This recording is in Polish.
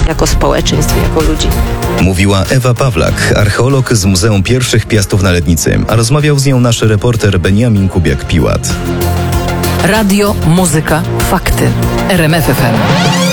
jako społeczeństw, jako ludzi. Mówiła Ewa Pawlak, archeolog z Muzeum Pierwszych Piastów na Lednicy, a rozmawiał z nią nasz reporter Beniamin Kubiak-Piłat. Radio, muzyka, fakty. RMF FM.